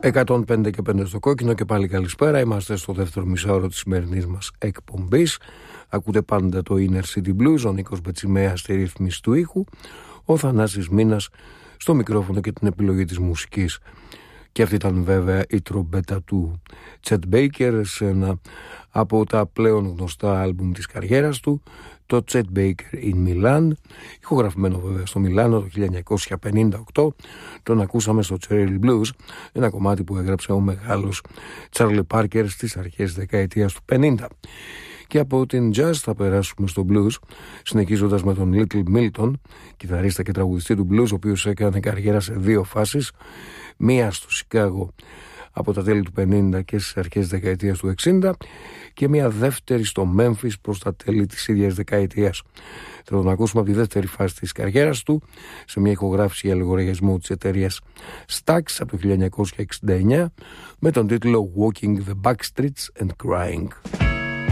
105 και 5 στο κόκκινο και πάλι καλησπέρα. Είμαστε στο δεύτερο μισάωρο της σημερινής μας εκπομπής. Ακούτε πάντα το Inner City Blues, ο Νίκος Μπετσιμέας στη ρύθμιση του ήχου, ο Θανάσης Μίνας στο μικρόφωνο και την επιλογή της μουσικής. Και αυτή ήταν βέβαια η τρομπέτα του Chet Baker σε ένα από τα πλέον γνωστά άλμπουμ της καριέρας του, το Chet Baker in Milan, ηχογραφημένο βέβαια στο Μιλάνο το 1958. Τον ακούσαμε στο Cherry Blues, ένα κομμάτι που έγραψε ο μεγάλος Charlie Parker στις αρχές της δεκαετίας του 50. Και από την jazz θα περάσουμε στο blues, συνεχίζοντας με τον Little Milton, κιθαρίστα και τραγουδιστή του blues, ο οποίος έκανε καριέρα σε δύο φάσεις, μία στο Σικάγο από τα τέλη του 50 και στις αρχές της δεκαετίας του 60 και μία δεύτερη στο Μέμφις προς τα τέλη της ίδιας δεκαετίας. Θα τον ακούσουμε από τη δεύτερη φάση της καριέρας του σε μια ηχογράφηση για λογαριασμό της εταιρείας Stax από το 1969 με τον τίτλο Walking the Backstreets and Crying.